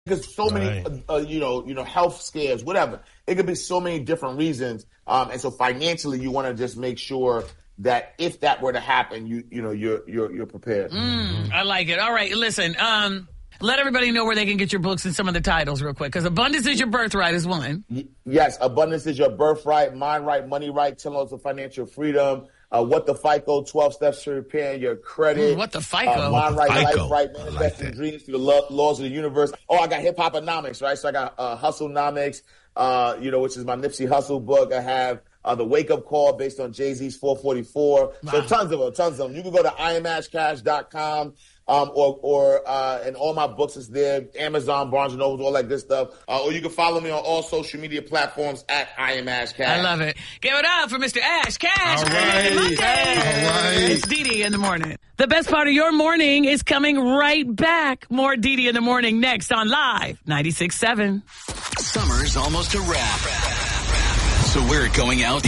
Because so many, health scares, whatever. It could be so many different reasons. And so financially, you want to just make sure that if that were to happen, you're prepared. I like it. All right, listen. Let everybody know where they can get your books and some of the titles real quick, because Abundance is Your Birthright is one. Yes, Abundance is Your Birthright, Mind Right, Money Right, 10 Laws of Financial Freedom, What the FICO, 12 Steps to Repairing Your Credit. What the FICO? Mind Right, Life Right, Manifesting Dreams Through the Laws of the Universe. Oh, I got Hip Hoponomics, right? So I got Hustlenomics, which is my Nipsey Hussle book. I have the Wake Up Call based on Jay-Z's 444. Wow. So tons of them. You can go to IamAshCash.com. And all my books is there, Amazon, Barnes & Noble, all that good stuff. Or you can follow me on all social media platforms at I Am Ash Cash. I love it. Give it up for Mr. Ash Cash. All right. All right. It's Dee in the morning. The best part of your morning is coming right back. More Dee in the morning next on Live 96.7. Summer's almost a wrap. So we're going out